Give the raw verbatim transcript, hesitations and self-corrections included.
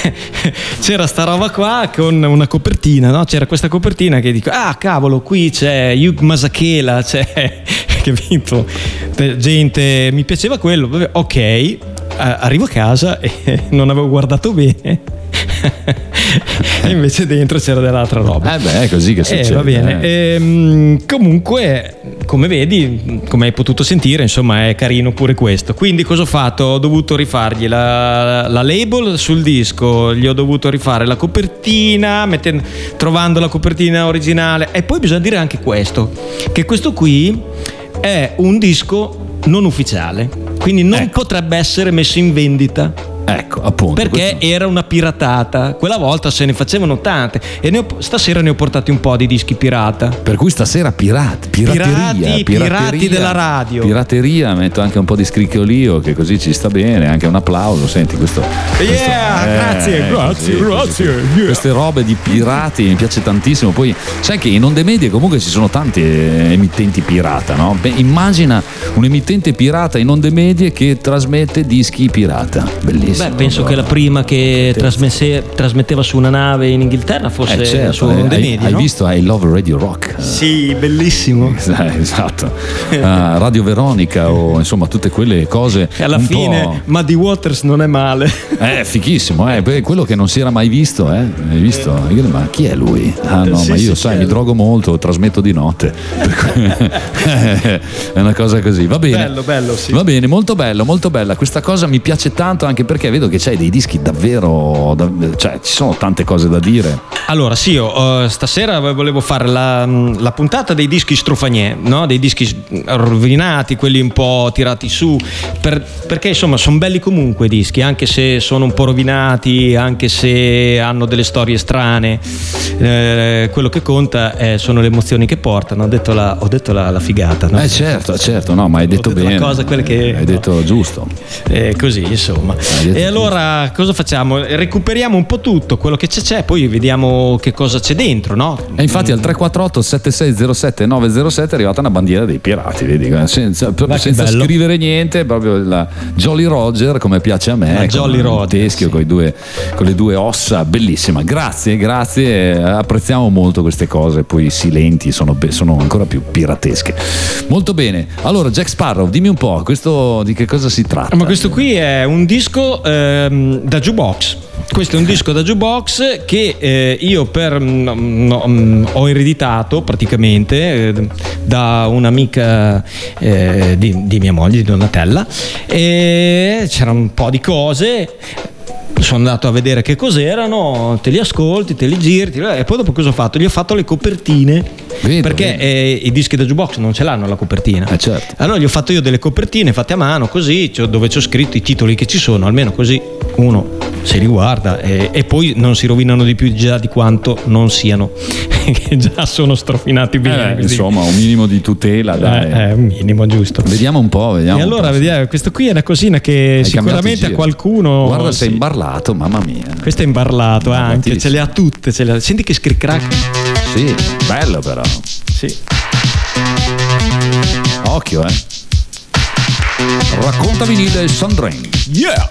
c'era sta roba qua con una copertina, no? C'era questa copertina che dico, ah cavolo, qui c'è Hugh Masekela, c'è, capito? Gente, mi piaceva quello, vabbè, ok, eh, arrivo a casa e non avevo guardato bene. E invece dentro c'era dell'altra roba. Eh beh, è così che succede. Eh, va bene. Eh. Ehm, comunque, come vedi, come hai potuto sentire, insomma, è carino pure questo. Quindi cosa ho fatto? Ho dovuto rifargli la, la label sul disco, gli ho dovuto rifare la copertina, mettendo, trovando la copertina originale. E poi bisogna dire anche questo, che questo qui è un disco non ufficiale, quindi non ecco. potrebbe essere messo in vendita. Ecco, appunto. Perché questo... era una piratata. Quella volta se ne facevano tante. E ne ho, stasera ne ho portati un po' di dischi pirata. Per cui stasera pirati, pirateria, pirati, pirateria, pirati della radio. Pirateria, metto anche un po' di scricchiolio, che così ci sta bene, anche un applauso. Senti questo. Yeah, questo, eh, grazie, eh, grazie, così, grazie. così. Yeah. Queste robe di pirati mi piace tantissimo. Poi sai che in onde medie comunque ci sono tanti emittenti pirata, no? Beh, immagina un emittente pirata in onde medie che trasmette dischi pirata. Bellissimo. Beh, penso che la prima che trasmesse, trasmetteva su una nave in Inghilterra fosse eh certo, su onde hai, medie, hai no? visto I Love Radio Rock? Sì, bellissimo. Esatto. uh, Radio Veronica o insomma tutte quelle cose. E alla un fine po'... Muddy Waters non è male. Eh, fighissimo, eh. Beh, quello che non si era mai visto, eh. Hai visto? Ma chi è lui? Ah no, sì, ma io sì, sai, sì. mi drogo molto, trasmetto di notte. È una cosa così. Va bene. Bello, bello, sì. Va bene, molto bello, molto bella. Questa cosa mi piace tanto anche perché vedo che c'hai dei dischi davvero, dav- cioè ci sono tante cose da dire. Allora sì, io uh, stasera volevo fare la, la puntata dei dischi strofagnè, no? Dei dischi rovinati, quelli un po' tirati su, per, perché insomma sono belli comunque i dischi, anche se sono un po' rovinati, anche se hanno delle storie strane, eh, quello che conta è, sono le emozioni che portano. Ho detto la, ho detto la, la figata, no? Eh certo, certo, no, ma hai detto, Ho detto bene, la cosa, quelle che, hai detto no. giusto. Eh, così insomma. E allora cosa facciamo? Recuperiamo un po' tutto quello che c'è, c'è, poi vediamo che cosa c'è dentro, no? E infatti al tre quattro otto sette sei zero sette nove zero sette è arrivata una bandiera dei pirati, vedi? Senza, proprio senza scrivere niente, proprio la Jolly Roger, come piace a me, la Jolly Roger, teschio, sì. con, i due, con le due ossa, bellissima. Grazie, grazie, apprezziamo molto queste cose, poi silenti sono, sono ancora più piratesche. Molto bene. Allora Jack Sparrow, dimmi un po', questo di che cosa si tratta? Ma questo qui è un disco ehm, da jukebox. Questo è un disco da jukebox che eh, io per, no, no, ho ereditato praticamente eh, da un'amica eh, di, di mia moglie, di Donatella, e c'era un po' di cose. Sono andato a vedere che cos'erano, te li ascolti, te li giri, te li... e poi dopo cosa ho fatto? Gli ho fatto le copertine. Vedo, perché vedo. Eh, i dischi da jukebox non ce l'hanno la copertina. Eh certo. Allora gli ho fatto io delle copertine fatte a mano, così, cioè, dove c'ho scritto i titoli che ci sono, almeno così uno si riguarda e, e poi non si rovinano di più già di quanto non siano, che già sono strofinati bene. Eh, insomma, un minimo di tutela, dai. Eh, eh, un minimo, giusto. Vediamo un po', vediamo. E allora, vediamo, questo qui è una cosina che Hai sicuramente a qualcuno. Guarda, sì. sei imbarlato, mamma mia. Questo è imbarlato Ma anche, ce le ha tutte. Ce le ha. Senti che scricrack. Sì, bello però. Sì. Occhio, eh. Racconta vinile Sandrain. Yeah!